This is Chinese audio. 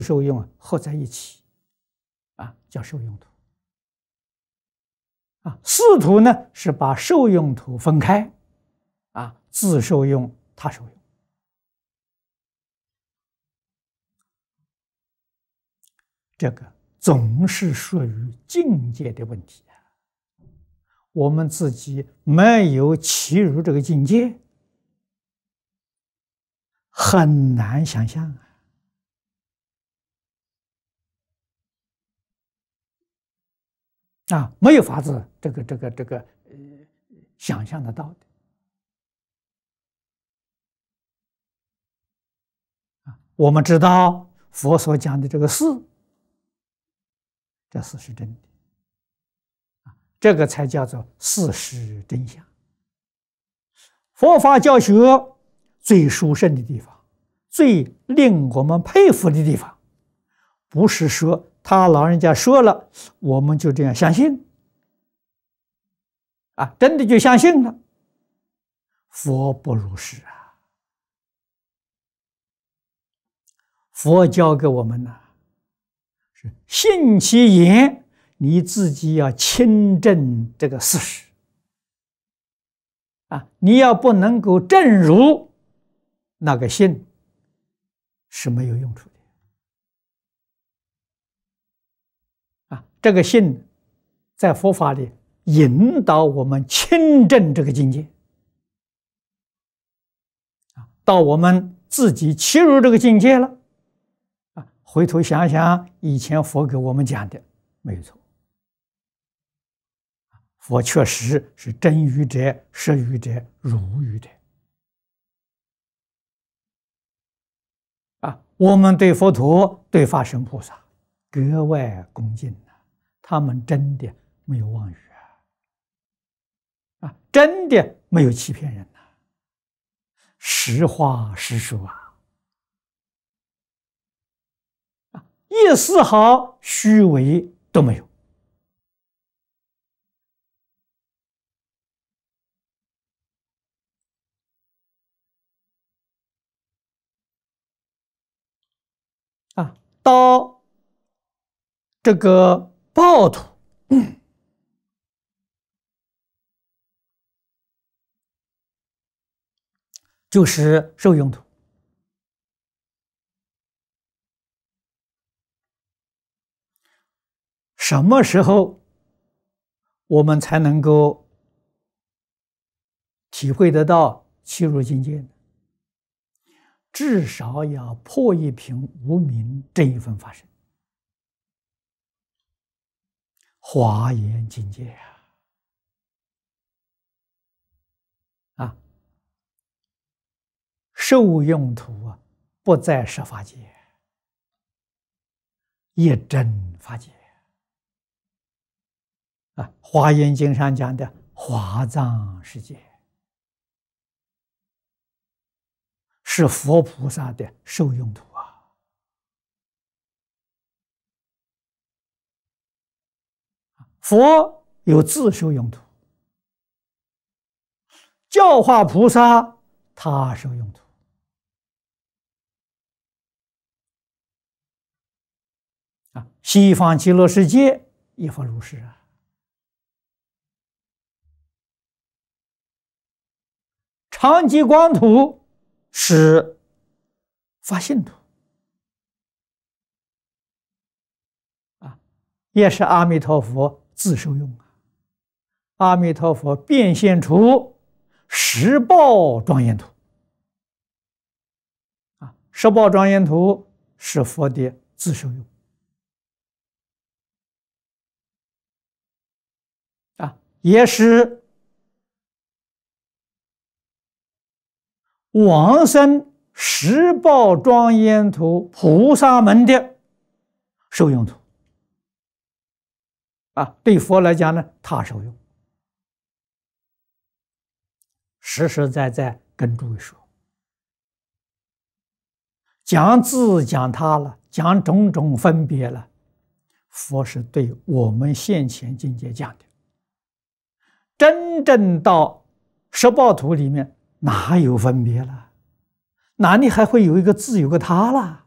受用合在一起，叫受用图。四图呢是把受用图分开，自受用、他受用。这个总是属于境界的问题我们自己没有契入这个境界，很难想象没有法子想象得到的我们知道佛所讲的这个事，这事是真的这个才叫做事实真相。佛法教学最殊胜的地方，最令我们佩服的地方，不是说他老人家说了我们就这样相信真的就相信了。佛不如是佛教给我们是信其言，你自己要亲证这个事实你要不能够证如，那个信是没有用处的这个信在佛法里引导我们亲证这个境界到我们自己契入这个境界了回头想想以前佛给我们讲的没有错，佛确实是真语者、实语者、如语者我们对佛陀、对法身菩萨格外恭敬他们真的没有妄语真的没有欺骗人实话实说一丝毫虚伪都没有到这个报图就是受用图什么时候我们才能够体会得到契入境界呢？至少要破一品无明这一份法身华严境界受用图不在十法界，一真法界华严经上讲的华藏世界是佛菩萨的受用图佛有自受用图，教化菩萨他受用图西方极乐世界亦复如是常寂光图是发性图也是阿弥陀佛自受用阿弥陀佛变现出十报庄严图十报庄严图是佛的自受用也是往生十报庄严图菩萨门的受用图对佛来讲呢，他受用。实实在在跟诸位说，讲自讲他了，讲种种分别了，佛是对我们现前境界讲的。真正到十报图里面哪有分别了？哪里还会有一个自有个他了？